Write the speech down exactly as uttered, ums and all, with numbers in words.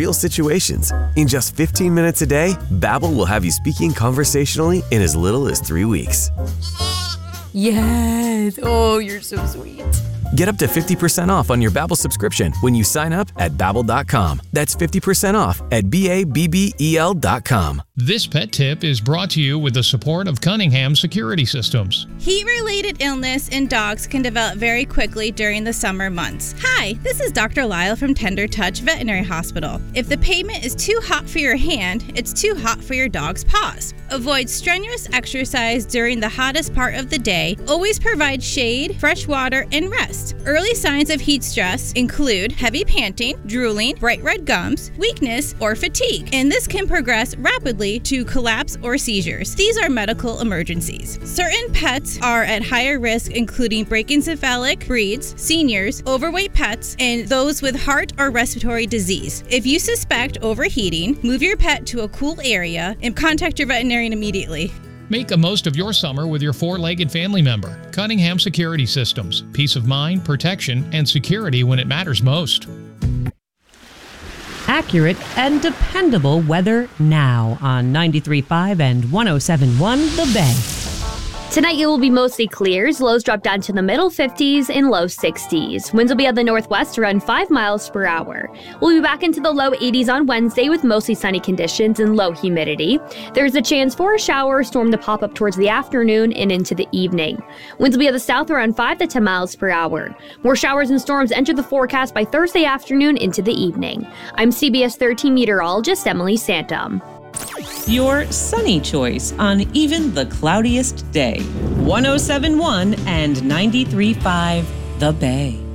real situations. In just fifteen minutes a day, Babbel will have you speaking conversationally in as little as three weeks. Yes. Oh, you're so sweet. Get up to fifty percent off on your Babbel subscription when you sign up at babbel dot com. That's fifty percent off at B A B B E L dot com. This pet tip is brought to you with the support of Cunningham Security Systems. Heat-related illness in dogs can develop very quickly during the summer months. Hi, this is Doctor Lyle from Tender Touch Veterinary Hospital. If the pavement is too hot for your hand, it's too hot for your dog's paws. Avoid strenuous exercise during the hottest part of the day. Always provide shade, fresh water, and rest. Early signs of heat stress include heavy panting, drooling, bright red gums, weakness, or fatigue, and this can progress rapidly to collapse or seizures. These are medical emergencies. Certain pets are at higher risk, including brachycephalic breeds, seniors, overweight pets, and those with heart or respiratory disease. If you suspect overheating, move your pet to a cool area and contact your veterinarian immediately. Make the most of your summer with your four-legged family member. Cunningham Security Systems. Peace of mind, protection, and security when it matters most. Accurate and dependable weather now on ninety-three point five and one oh seven point one The Bay. Tonight, it will be mostly clear. Lows drop down to the middle fifties and low sixties. Winds will be at the northwest around five miles per hour. We'll be back into the low eighties on Wednesday with mostly sunny conditions and low humidity. There's a chance for a shower or storm to pop up towards the afternoon and into the evening. Winds will be at the south around five to ten miles per hour. More showers and storms enter the forecast by Thursday afternoon into the evening. I'm C B S thirteen meteorologist Emily Santum. Your sunny choice on even the cloudiest day. one oh seven point one and ninety-three point five The Bay.